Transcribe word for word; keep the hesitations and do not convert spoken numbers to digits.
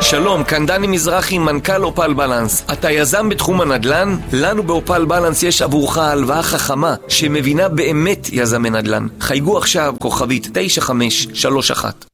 שלום, כאן דני מזרחי, מנכ"ל אופל בלנס. אתה יזם בתחום הנדל"ן? לנו באופל בלנס יש עבורך הלוואה חכמה שמבינה באמת יזמי נדל"ן. חייגו עכשיו כוכבית תשע חמש שלוש אחת.